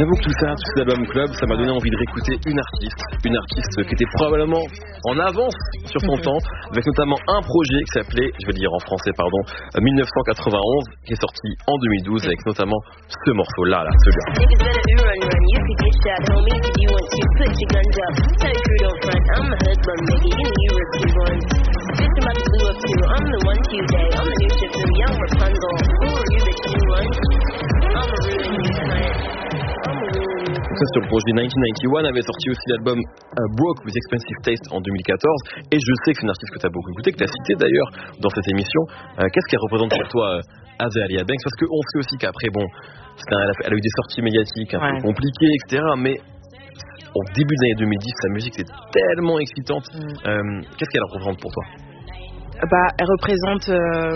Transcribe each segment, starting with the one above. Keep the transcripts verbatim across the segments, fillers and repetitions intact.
J'avoue que tout ça, tout cet album club, ça m'a donné envie de réécouter une artiste, une artiste qui était probablement en avance sur son temps, avec notamment un projet qui s'appelait, je vais le dire en français, pardon, dix-neuf cent quatre-vingt-onze, qui est sorti en deux mille douze, avec notamment ce morceau-là, là, celui-là. Ça, sur le projet dix-neuf cent quatre-vingt-onze avait sorti aussi l'album uh, Broke with Expensive Taste en deux mille quatorze, et je sais que c'est une artiste que tu as beaucoup écouté, que tu as cité d'ailleurs dans cette émission. Euh, qu'est-ce qu'elle représente pour toi, euh, Azealia Banks? Parce qu'on sait aussi qu'après, bon, un, elle, a, elle a eu des sorties médiatiques un ouais. peu compliquées, et cetera. Mais au début des années deux mille dix, sa musique était tellement excitante. Mm. Euh, qu'est-ce qu'elle représente pour toi? Bah, elle représente euh,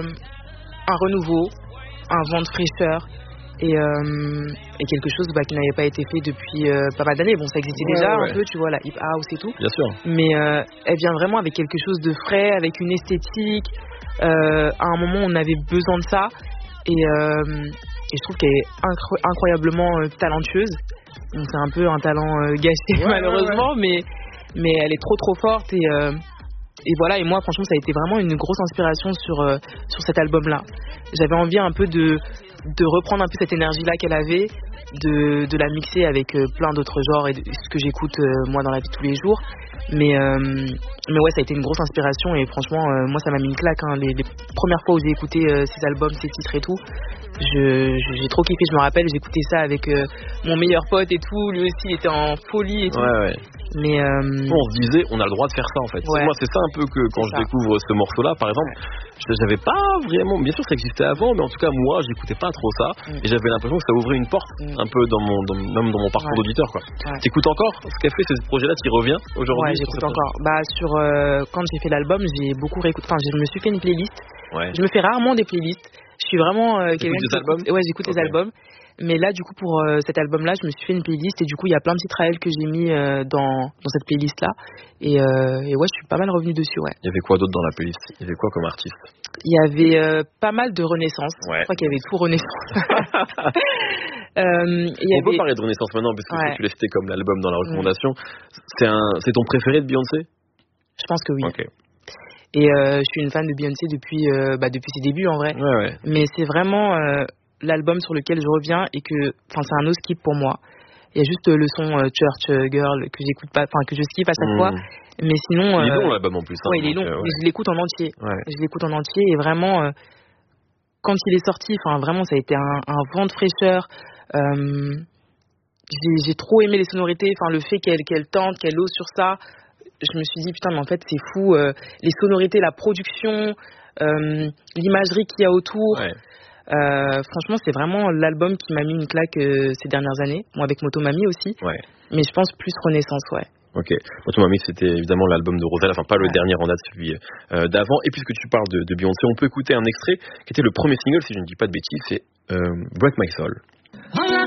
un renouveau, un vent de fraîcheur. Et, euh, et quelque chose bah, qui n'avait pas été fait depuis euh, pas mal d'années. Bon, ça existait ouais, déjà ouais. un peu, tu vois, la hip house et tout. Bien sûr. Mais euh, elle vient vraiment avec quelque chose de frais, avec une esthétique. Euh, à un moment, on avait besoin de ça. Et, euh, et je trouve qu'elle est incro- incroyablement euh, talentueuse. Donc, c'est un peu un talent euh, gâché, ouais, malheureusement, ouais, ouais. Mais, mais elle est trop, trop forte. Et, euh, et voilà, et moi, franchement, ça a été vraiment une grosse inspiration sur, euh, sur cet album-là. J'avais envie un peu de... de reprendre un peu cette énergie-là qu'elle avait, de, de la mixer avec euh, plein d'autres genres et de, ce que j'écoute euh, moi dans la vie de tous les jours. Mais, euh, mais ouais, ça a été une grosse inspiration et franchement, euh, moi ça m'a mis une claque. Hein. Les, les premières fois où j'ai écouté euh, ces albums, ces titres et tout, je, je, j'ai trop kiffé. Je me rappelle, j'écoutais ça avec euh, mon meilleur pote et tout. Lui aussi, il était en folie et tout. Ouais, ouais. Mais euh... on se disait, on a le droit de faire ça en fait. Ouais. Moi, c'est ça un peu que quand c'est je ça. découvre ce morceau-là, par exemple, ouais. j'avais pas vraiment. Bien sûr, ça existait avant, mais en tout cas, moi, j'écoutais pas trop ça, mm. et j'avais l'impression que ça ouvrait une porte mm. un peu dans mon, dans, même dans mon parcours ouais. d'auditeur, quoi. Ouais. T'écoutes encore ce qu'elle fait, ce projet-là, t'y reviens aujourd'hui? Ouais, j'écoute encore. Bah, sur euh, quand j'ai fait l'album, j'ai beaucoup réécouté. Enfin, je me suis fait une playlist. Ouais. Je me fais rarement des playlists. Je suis vraiment euh, quelqu'un qui albums écoute... Ouais, j'écoute okay. les albums. Mais là, du coup, pour euh, cet album-là, je me suis fait une playlist et du coup, il y a plein de titres à elle que j'ai mis euh, dans, dans cette playlist-là. Et, euh, et ouais, je suis pas mal revenue dessus, ouais. Il y avait quoi d'autre dans la playlist? Il y avait quoi comme artiste? Il y avait euh, pas mal de Renaissance. Ouais. Je crois qu'il y avait tout Renaissance. euh, il y On avait... peut parler de Renaissance maintenant, parce que ouais. tu l'as cité comme l'album dans la recommandation. Mmh. C'est, un, c'est ton préféré de Beyoncé? Je pense que oui. Ok. Et euh, je suis une fan de Beyoncé depuis, euh, bah, depuis ses débuts, en vrai. Ouais, ouais. Mais c'est vraiment... Euh, l'album sur lequel je reviens et que enfin c'est un no skip pour moi. Il y a juste le son euh, Church Girl que j'écoute pas, enfin que je skip à chaque mmh. fois, mais sinon il est euh, long l'album en plus hein, ouais il est long, euh, ouais. mais je l'écoute en entier ouais. je l'écoute en entier et vraiment euh, quand il est sorti, enfin vraiment ça a été un, un vent de fraîcheur. euh, j'ai, j'ai trop aimé les sonorités, enfin le fait qu'elle, qu'elle tente, qu'elle ose sur ça, je me suis dit putain mais en fait c'est fou, euh, les sonorités, la production, euh, l'imagerie qu'il y a autour. Ouais. Euh, franchement, c'est vraiment l'album qui m'a mis une claque euh, ces dernières années. Moi, avec Motomami aussi. Ouais. Mais je pense plus Renaissance, ouais. Ok. Motomami, c'était évidemment l'album de Rosalia, enfin pas ouais. le dernier en date, celui euh, d'avant. Et puisque tu parles de, de Beyoncé, on peut écouter un extrait qui était le premier single, si je ne dis pas de bêtises, c'est euh, Break My Soul.